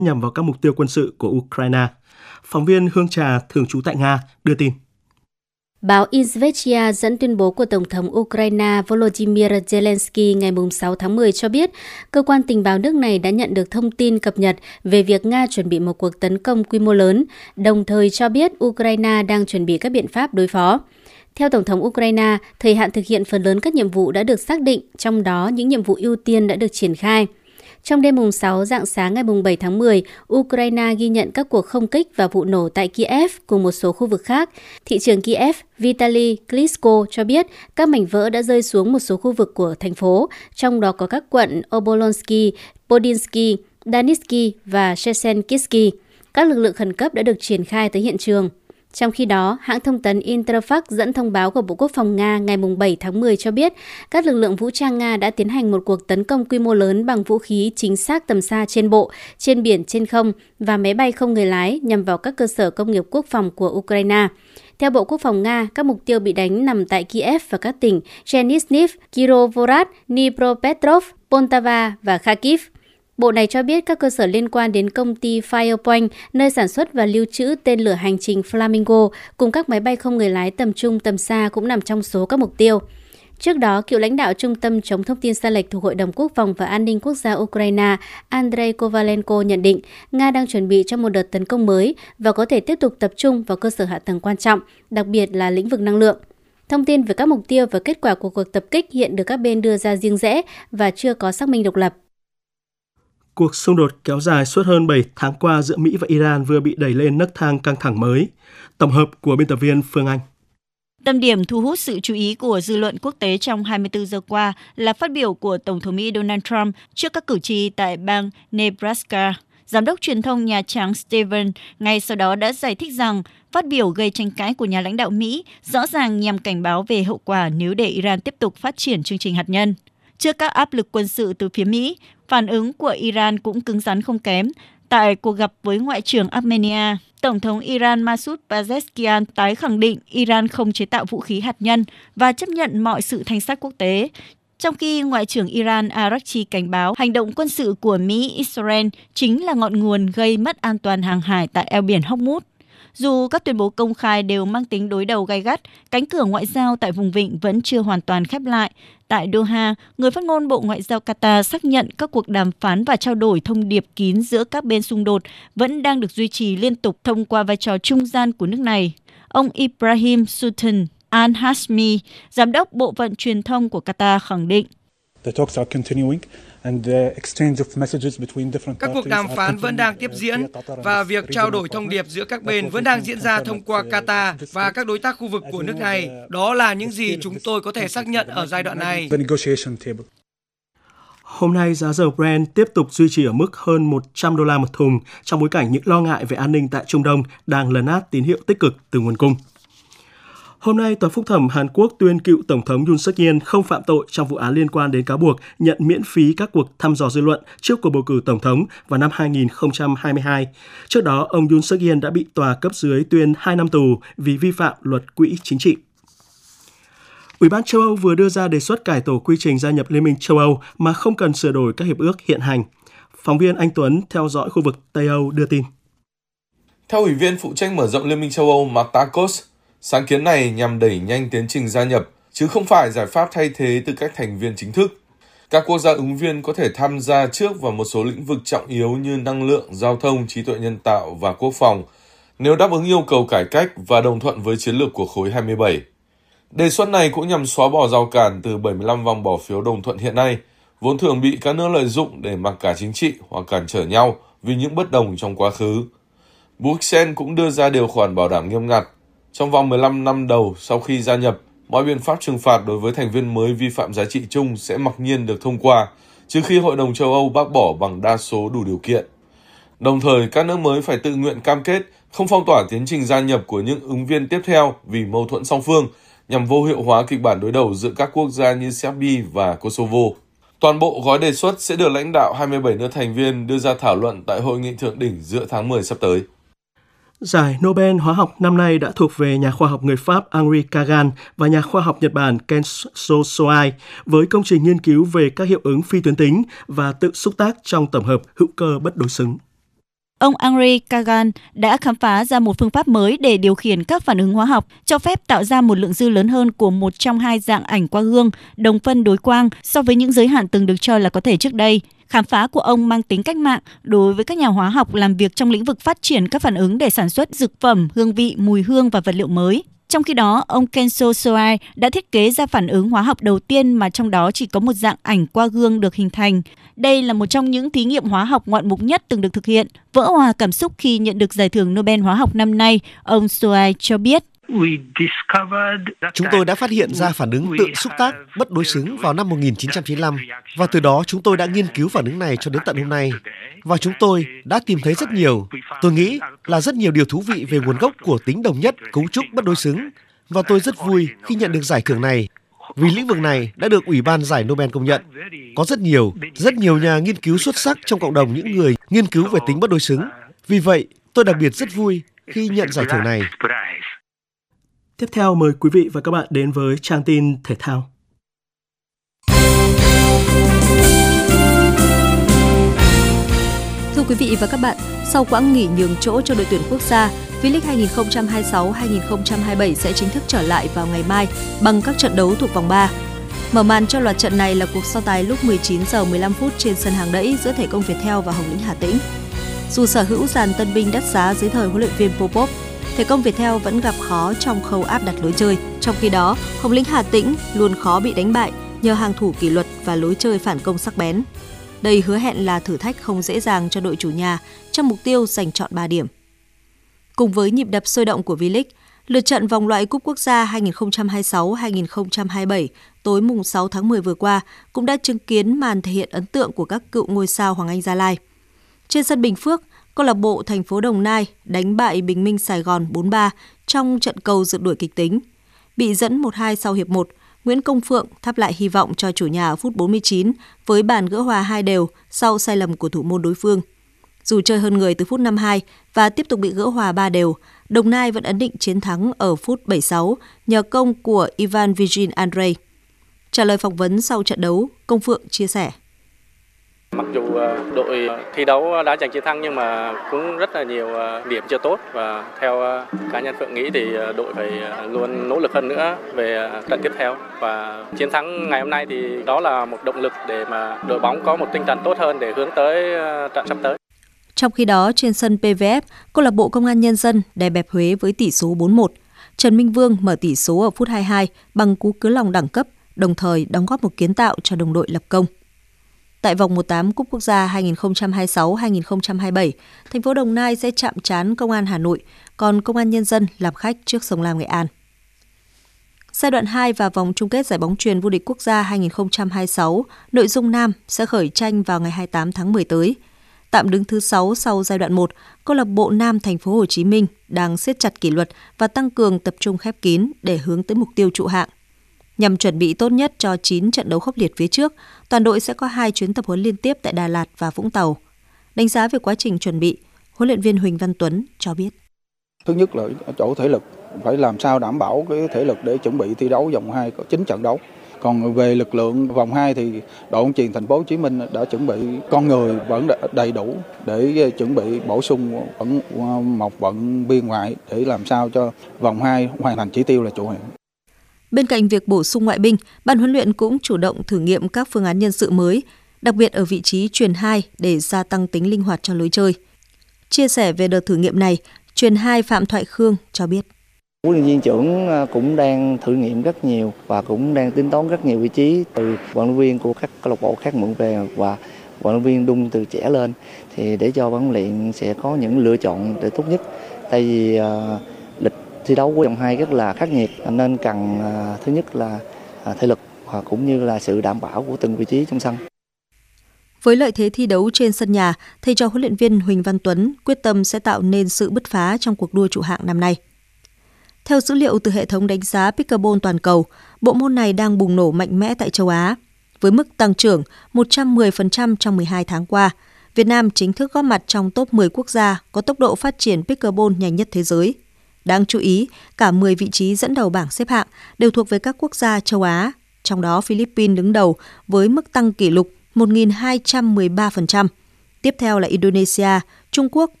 nhằm vào các mục tiêu quân sự của Ukraine. Phóng viên Hương Trà, thường trú tại Nga, đưa tin. Báo Izvestia dẫn tuyên bố của Tổng thống Ukraine Volodymyr Zelensky ngày 6 tháng 10 cho biết, cơ quan tình báo nước này đã nhận được thông tin cập nhật về việc Nga chuẩn bị một cuộc tấn công quy mô lớn, đồng thời cho biết Ukraine đang chuẩn bị các biện pháp đối phó. Theo Tổng thống Ukraine, thời hạn thực hiện phần lớn các nhiệm vụ đã được xác định, trong đó những nhiệm vụ ưu tiên đã được triển khai. Trong đêm 6 rạng sáng ngày 7 tháng 10, Ukraine ghi nhận các cuộc không kích và vụ nổ tại Kiev cùng một số khu vực khác. Thị trưởng Kiev Vitaly Klitschko cho biết các mảnh vỡ đã rơi xuống một số khu vực của thành phố, trong đó có các quận Obolonsky, Podinsky, Danitsky và Shesenkivsky. Các lực lượng khẩn cấp đã được triển khai tới hiện trường. Trong khi đó, hãng thông tấn Interfax dẫn thông báo của Bộ Quốc phòng Nga ngày 7 tháng 10 cho biết các lực lượng vũ trang Nga đã tiến hành một cuộc tấn công quy mô lớn bằng vũ khí chính xác tầm xa trên bộ, trên biển, trên không và máy bay không người lái nhằm vào các cơ sở công nghiệp quốc phòng của Ukraine. Theo Bộ Quốc phòng Nga, các mục tiêu bị đánh nằm tại Kiev và các tỉnh Chernihiv, Kirovohrad, Dnipropetrovsk, Poltava và Kharkiv. Bộ này cho biết các cơ sở liên quan đến công ty Firepoint, nơi sản xuất và lưu trữ tên lửa hành trình Flamingo, cùng các máy bay không người lái tầm trung tầm xa cũng nằm trong số các mục tiêu. Trước đó, cựu lãnh đạo Trung tâm chống thông tin sai lệch thuộc Hội đồng Quốc phòng và An ninh Quốc gia Ukraine Andrei Kovalenko nhận định Nga đang chuẩn bị cho một đợt tấn công mới và có thể tiếp tục tập trung vào cơ sở hạ tầng quan trọng, đặc biệt là lĩnh vực năng lượng. Thông tin về các mục tiêu và kết quả của cuộc tập kích hiện được các bên đưa ra riêng rẽ và chưa có xác minh độc lập. Cuộc xung đột kéo dài suốt hơn 7 tháng qua giữa Mỹ và Iran vừa bị đẩy lên nấc thang căng thẳng mới. Tổng hợp của biên tập viên Phương Anh. Tâm điểm thu hút sự chú ý của dư luận quốc tế trong 24 giờ qua là phát biểu của Tổng thống Mỹ Donald Trump trước các cử tri tại bang Nebraska. Giám đốc truyền thông Nhà Trắng Steven ngay sau đó đã giải thích rằng phát biểu gây tranh cãi của nhà lãnh đạo Mỹ rõ ràng nhằm cảnh báo về hậu quả nếu để Iran tiếp tục phát triển chương trình hạt nhân. Trước các áp lực quân sự từ phía Mỹ, phản ứng của Iran cũng cứng rắn không kém. Tại cuộc gặp với Ngoại trưởng Armenia, Tổng thống Iran Masoud Pezeshkian tái khẳng định Iran không chế tạo vũ khí hạt nhân và chấp nhận mọi sự thanh sát quốc tế. Trong khi Ngoại trưởng Iran Araghchi cảnh báo hành động quân sự của Mỹ-Israel chính là ngọn nguồn gây mất an toàn hàng hải tại eo biển Hormuz. Dù các tuyên bố công khai đều mang tính đối đầu gay gắt, cánh cửa ngoại giao tại vùng vịnh vẫn chưa hoàn toàn khép lại. Tại Doha, người phát ngôn Bộ Ngoại giao Qatar xác nhận các cuộc đàm phán và trao đổi thông điệp kín giữa các bên xung đột vẫn đang được duy trì liên tục thông qua vai trò trung gian của nước này. Ông Ibrahim Sultan Al-Hashmi, giám đốc Bộ phận truyền thông của Qatar khẳng định. Các cuộc đàm phán vẫn đang tiếp diễn và việc trao đổi thông điệp giữa các bên vẫn đang diễn ra thông qua Qatar và các đối tác khu vực của nước này. Đó là những gì chúng tôi có thể xác nhận ở giai đoạn này. Hôm nay, giá dầu Brent tiếp tục duy trì ở mức hơn $100 một thùng trong bối cảnh những lo ngại về an ninh tại Trung Đông đang lấn át tín hiệu tích cực từ nguồn cung. Hôm nay, Tòa phúc thẩm Hàn Quốc tuyên cựu Tổng thống Yoon suk yeol không phạm tội trong vụ án liên quan đến cáo buộc nhận miễn phí các cuộc thăm dò dư luận trước cuộc bầu cử Tổng thống vào năm 2022. Trước đó, ông Yoon suk yeol đã bị tòa cấp dưới tuyên 2 năm tù vì vi phạm luật quỹ chính trị. Ủy ban châu Âu vừa đưa ra đề xuất cải tổ quy trình gia nhập Liên minh châu Âu mà không cần sửa đổi các hiệp ước hiện hành. Phóng viên Anh Tuấn theo dõi khu vực Tây Âu đưa tin. Theo Ủy viên phụ trách mở rộng Liên minh châu Âu Mark Tarkos, sáng kiến này nhằm đẩy nhanh tiến trình gia nhập, chứ không phải giải pháp thay thế tư cách thành viên chính thức. Các quốc gia ứng viên có thể tham gia trước vào một số lĩnh vực trọng yếu như năng lượng, giao thông, trí tuệ nhân tạo và quốc phòng, nếu đáp ứng yêu cầu cải cách và đồng thuận với chiến lược của khối 27. Đề xuất này cũng nhằm xóa bỏ rào cản từ 75 vòng bỏ phiếu đồng thuận hiện nay, vốn thường bị các nước lợi dụng để mặc cả chính trị hoặc cản trở nhau vì những bất đồng trong quá khứ. Bruxelles cũng đưa ra điều khoản bảo đảm nghiêm ngặt. Trong vòng 15 năm đầu sau khi gia nhập, mọi biện pháp trừng phạt đối với thành viên mới vi phạm giá trị chung sẽ mặc nhiên được thông qua, trừ khi Hội đồng châu Âu bác bỏ bằng đa số đủ điều kiện. Đồng thời, các nước mới phải tự nguyện cam kết không phong tỏa tiến trình gia nhập của những ứng viên tiếp theo vì mâu thuẫn song phương, nhằm vô hiệu hóa kịch bản đối đầu giữa các quốc gia như Serbia và Kosovo. Toàn bộ gói đề xuất sẽ được lãnh đạo 27 nước thành viên đưa ra thảo luận tại hội nghị thượng đỉnh giữa tháng 10 sắp tới. Giải Nobel hóa học năm nay đã thuộc về nhà khoa học người Pháp Henri Kagan và nhà khoa học Nhật Bản Kenzo Soai với công trình nghiên cứu về các hiệu ứng phi tuyến tính và tự xúc tác trong tổng hợp hữu cơ bất đối xứng. ông Henri Kagan đã khám phá ra một phương pháp mới để điều khiển các phản ứng hóa học, cho phép tạo ra một lượng dư lớn hơn của một trong hai dạng ảnh qua gương, đồng phân đối quang so với những giới hạn từng được cho là có thể trước đây. Khám phá của ông mang tính cách mạng đối với các nhà hóa học làm việc trong lĩnh vực phát triển các phản ứng để sản xuất dược phẩm, hương vị, mùi hương và vật liệu mới. Trong khi đó, ông Kenzo Soai đã thiết kế ra phản ứng hóa học đầu tiên mà trong đó chỉ có một dạng ảnh qua gương được hình thành. Đây là một trong những thí nghiệm hóa học ngoạn mục nhất từng được thực hiện. Vỡ òa cảm xúc khi nhận được giải thưởng Nobel hóa học năm nay, ông Soai cho biết. Chúng tôi đã phát hiện ra phản ứng tự xúc tác bất đối xứng vào năm 1995 và từ đó chúng tôi đã nghiên cứu phản ứng này cho đến tận hôm nay. Và chúng tôi đã tìm thấy rất nhiều, tôi nghĩ là rất nhiều điều thú vị về nguồn gốc của tính đồng nhất cấu trúc bất đối xứng. Và tôi rất vui khi nhận được giải thưởng này, vì lĩnh vực này đã được Ủy ban giải Nobel công nhận. Có rất nhiều nhà nghiên cứu xuất sắc trong cộng đồng những người nghiên cứu về tính bất đối xứng. Vì vậy, tôi đặc biệt rất vui khi nhận giải thưởng này. Tiếp theo mời quý vị và các bạn đến với trang tin thể thao. Thưa quý vị và các bạn, sau quãng nghỉ nhường chỗ cho đội tuyển quốc gia, V-League 2026-2027 sẽ chính thức trở lại vào ngày mai bằng các trận đấu thuộc vòng 3. Mở màn cho loạt trận này là cuộc so tài lúc 19 giờ 15 phút trên sân Hàng Đẫy giữa Thể công Viettel và Hồng Lĩnh Hà Tĩnh. Dù sở hữu dàn tân binh đắt giá dưới thời huấn luyện viên Popov, Thể công Viettel vẫn gặp khó trong khâu áp đặt lối chơi. Trong khi đó, Hồng Lĩnh Hà Tĩnh luôn khó bị đánh bại nhờ hàng thủ kỷ luật và lối chơi phản công sắc bén. Đây hứa hẹn là thử thách không dễ dàng cho đội chủ nhà trong mục tiêu giành trọn 3 điểm. Cùng với nhịp đập sôi động của V-League, lượt trận vòng loại Cúp Quốc gia 2026-2027 tối mùng 6 tháng 10 vừa qua cũng đã chứng kiến màn thể hiện ấn tượng của các cựu ngôi sao Hoàng Anh Gia Lai. Trên sân Bình Phước, câu lạc bộ thành phố Đồng Nai đánh bại Bình Minh Sài Gòn 4-3 trong trận cầu rượt đuổi kịch tính. Bị dẫn 1-2 sau hiệp 1, Nguyễn Công Phượng thắp lại hy vọng cho chủ nhà ở phút 49 với bàn gỡ hòa 2-2 sau sai lầm của thủ môn đối phương. Dù chơi hơn người từ phút 52 và tiếp tục bị gỡ hòa 3-3, Đồng Nai vẫn ấn định chiến thắng ở phút 76 nhờ công của Ivan Virgin Andre. Trả lời phỏng vấn sau trận đấu, Công Phượng chia sẻ. Mặc dù đội thi đấu đã giành chiến thắng nhưng mà cũng rất là nhiều điểm chưa tốt, và theo cá nhân Phượng nghĩ thì đội phải luôn nỗ lực hơn nữa về trận tiếp theo, và chiến thắng ngày hôm nay thì đó là một động lực để mà đội bóng có một tinh thần tốt hơn để hướng tới trận sắp tới. Trong khi đó, trên sân PVF, câu lạc bộ Công an Nhân dân đè bẹp Huế với tỷ số 4-1. Trần Minh Vương mở tỷ số ở phút 22 bằng cú cứa lòng đẳng cấp, đồng thời đóng góp một kiến tạo cho đồng đội lập công. Tại vòng 1/8 Cúp Quốc gia 2026-2027, thành phố Đồng Nai sẽ chạm trán Công an Hà Nội, còn Công an Nhân dân làm khách trước Sông Lam Nghệ An. Giai đoạn 2 và vòng chung kết giải bóng chuyền vô địch quốc gia 2026, nội dung nam sẽ khởi tranh vào ngày 28 tháng 10 tới. Tạm đứng thứ 6 sau giai đoạn 1, câu lạc bộ Nam Thành phố Hồ Chí Minh đang siết chặt kỷ luật và tăng cường tập trung khép kín để hướng tới mục tiêu trụ hạng. Nhằm chuẩn bị tốt nhất cho 9 trận đấu khốc liệt phía trước, toàn đội sẽ có 2 chuyến tập huấn liên tiếp tại Đà Lạt và Vũng Tàu. Đánh giá về quá trình chuẩn bị, huấn luyện viên Huỳnh Văn Tuấn cho biết. Thứ nhất là ở chỗ thể lực, phải làm sao đảm bảo cái thể lực để chuẩn bị thi đấu vòng 2 có 9 trận đấu. Còn về lực lượng vòng 2 thì đội bóng chuyền Thành phố Hồ Chí Minh đã chuẩn bị con người vẫn đầy đủ để chuẩn bị bổ sung một vận biên ngoại để làm sao cho vòng 2 hoàn thành chỉ tiêu là trụ hạng. Bên cạnh việc bổ sung ngoại binh, ban huấn luyện cũng chủ động thử nghiệm các phương án nhân sự mới, đặc biệt ở vị trí chuyền 2 để gia tăng tính linh hoạt cho lối chơi. Chia sẻ về đợt thử nghiệm này, chuyền 2 Phạm Thoại Khương cho biết. Huấn luyện viên trưởng cũng đang thử nghiệm rất nhiều và cũng đang tính toán rất nhiều vị trí từ vận động viên của các câu lạc bộ khác mượn về và vận động viên đung từ trẻ lên, thì để cho ban huấn luyện sẽ có những lựa chọn để tốt nhất. Tại vì lịch thi đấu của vòng 2 rất là khắc nghiệt nên cần thứ nhất là thể lực và cũng như là sự đảm bảo của từng vị trí trong sân. Với lợi thế thi đấu trên sân nhà, thầy trò huấn luyện viên Huỳnh Văn Tuấn quyết tâm sẽ tạo nên sự bứt phá trong cuộc đua trụ hạng năm nay. Theo dữ liệu từ hệ thống đánh giá Pickleball toàn cầu, bộ môn này đang bùng nổ mạnh mẽ tại châu Á. Với mức tăng trưởng 110% trong 12 tháng qua, Việt Nam chính thức góp mặt trong top 10 quốc gia có tốc độ phát triển Pickleball nhanh nhất thế giới. Đáng chú ý, cả 10 vị trí dẫn đầu bảng xếp hạng đều thuộc về các quốc gia châu Á, trong đó Philippines đứng đầu với mức tăng kỷ lục 1.213%. Tiếp theo là Indonesia, Trung Quốc